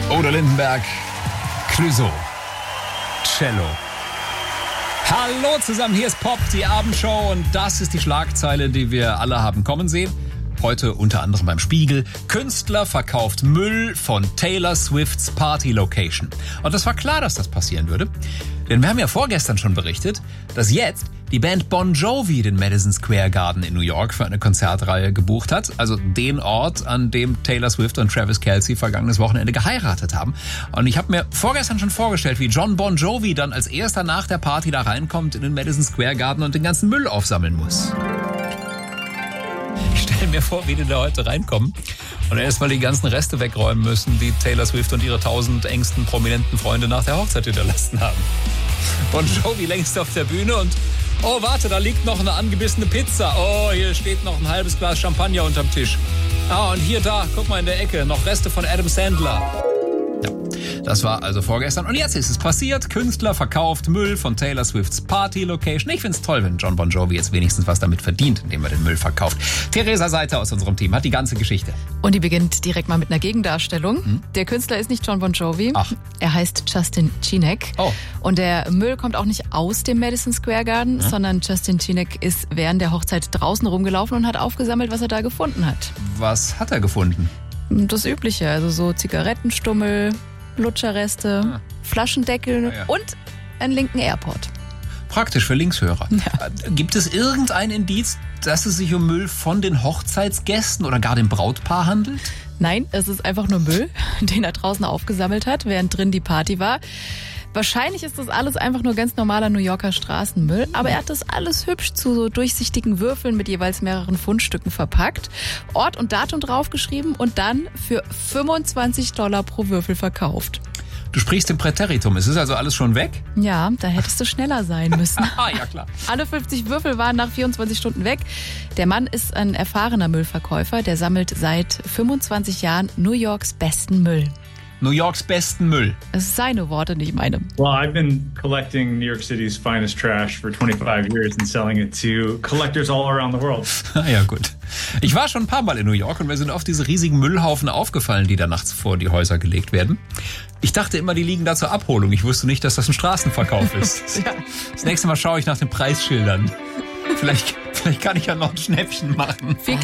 Odo Lindenberg, Clouseau, Cello. Hallo zusammen, hier ist Pop, die Abendshow, und das ist die Schlagzeile, die wir alle haben kommen sehen. Heute unter anderem beim Spiegel. Künstler verkauft Müll von Taylor Swifts Party-Location. Und das war klar, dass das passieren würde. Denn wir haben ja vorgestern schon berichtet, dass jetzt die Band Bon Jovi den Madison Square Garden in New York für eine Konzertreihe gebucht hat. Also den Ort, an dem Taylor Swift und Travis Kelce vergangenes Wochenende geheiratet haben. Und ich habe mir vorgestern schon vorgestellt, wie John Bon Jovi dann als erster nach der Party da reinkommt in den Madison Square Garden und den ganzen Müll aufsammeln muss. Ich stelle mir vor, wie die da heute reinkommen und erstmal die ganzen Reste wegräumen müssen, die Taylor Swift und ihre 1000 engsten prominenten Freunde nach der Hochzeit hinterlassen haben. Bon Jovi längst auf der Bühne und oh, warte, da liegt noch eine angebissene Pizza. Oh, hier steht noch ein halbes Glas Champagner unterm Tisch. Ah, und hier, da, guck mal in der Ecke, noch Reste von Adam Sandler. Ja, das war also vorgestern. Und jetzt ist es passiert. Künstler verkauft Müll von Taylor Swifts Party-Location. Ich find's toll, wenn John Bon Jovi jetzt wenigstens was damit verdient, indem er den Müll verkauft. Theresa Seiter aus unserem Team hat die ganze Geschichte. Und die beginnt direkt mal mit einer Gegendarstellung. Der Künstler ist nicht John Bon Jovi. Ach. Er heißt Justin Timberlake. Oh. Und der Müll kommt auch nicht aus dem Madison Square Garden, sondern Justin Timberlake ist während der Hochzeit draußen rumgelaufen und hat aufgesammelt, was er da gefunden hat. Was hat er gefunden? Das Übliche, also so Zigarettenstummel, Lutscherreste, Flaschendeckel und einen linken Airport. Praktisch für Linkshörer. Ja. Gibt es irgendein Indiz, dass es sich um Müll von den Hochzeitsgästen oder gar dem Brautpaar handelt? Nein, es ist einfach nur Müll, den er draußen aufgesammelt hat, während drin die Party war. Wahrscheinlich ist das alles einfach nur ganz normaler New Yorker Straßenmüll, aber er hat das alles hübsch zu so durchsichtigen Würfeln mit jeweils mehreren Fundstücken verpackt, Ort und Datum draufgeschrieben und dann für $25 pro Würfel verkauft. Du sprichst im Präteritum. Es ist also alles schon weg? Ja, da hättest du schneller sein müssen. Ja, klar. Alle 50 Würfel waren nach 24 Stunden weg. Der Mann ist ein erfahrener Müllverkäufer, der sammelt seit 25 Jahren New Yorks besten Müll. New Yorks besten Müll. Das sind seine Worte, nicht meine. Well, I've been collecting New York City's finest trash for 25 years and selling it to collectors all around the world. Ja, gut. Ich war schon ein paar Mal in New York und mir sind oft diese riesigen Müllhaufen aufgefallen, die da nachts vor die Häuser gelegt werden. Ich dachte immer, die liegen da zur Abholung. Ich wusste nicht, dass das ein Straßenverkauf ist. Ja. Das nächste Mal schaue ich nach den Preisschildern. Vielleicht kann ich ja noch ein Schnäppchen machen.